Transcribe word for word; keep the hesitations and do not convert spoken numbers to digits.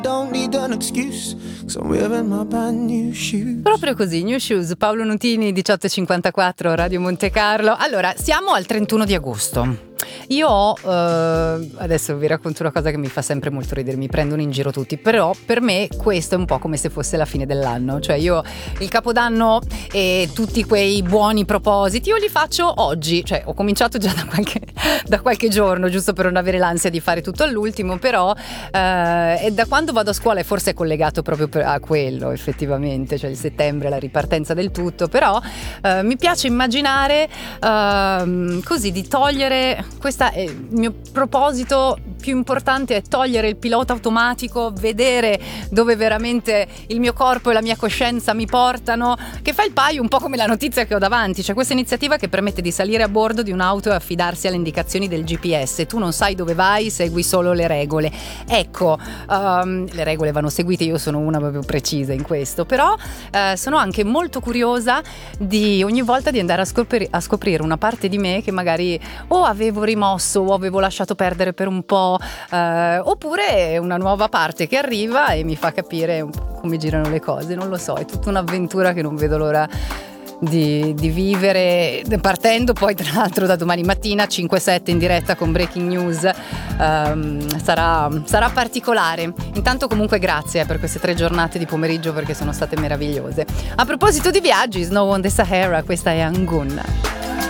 Don't need an excuse, 'cause I'm wearing my brand new shoes. Proprio così, New Shoes, Paolo Nutini, diciotto e cinquantaquattro, Radio Monte Carlo. Allora, siamo al trentuno di agosto. Io ho, eh, adesso vi racconto una cosa che mi fa sempre molto ridere, mi prendono in giro tutti, però per me questo è un po' come se fosse la fine dell'anno, cioè io il Capodanno e tutti quei buoni propositi io li faccio oggi, cioè ho cominciato già da qualche, da qualche giorno, giusto per non avere l'ansia di fare tutto all'ultimo, però eh, e da quando vado a scuola è forse collegato proprio per, a quello effettivamente, cioè il settembre, la ripartenza del tutto, però eh, mi piace immaginare eh, così di togliere. Questo è il mio proposito più importante, è togliere il pilota automatico, vedere dove veramente il mio corpo e la mia coscienza mi portano, che fa il paio un po' come la notizia che ho davanti. C'è questa iniziativa che permette di salire a bordo di un'auto e affidarsi alle indicazioni del G P S. Tu non sai dove vai, segui solo le regole. Ecco, um, le regole vanno seguite, io sono una proprio precisa in questo, però uh, sono anche molto curiosa di ogni volta di andare a, scopri- a scoprire una parte di me che magari o avevo rimosso o avevo lasciato perdere per un po', eh, oppure una nuova parte che arriva e mi fa capire un po' come girano le cose, non lo so, è tutta un'avventura che non vedo l'ora di, di vivere, partendo poi tra l'altro da domani mattina cinque sette in diretta con Breaking News. um, sarà, sarà particolare. Intanto comunque grazie per queste tre giornate di pomeriggio perché sono state meravigliose. A proposito di viaggi, Snow on the Sahara, questa è Angun.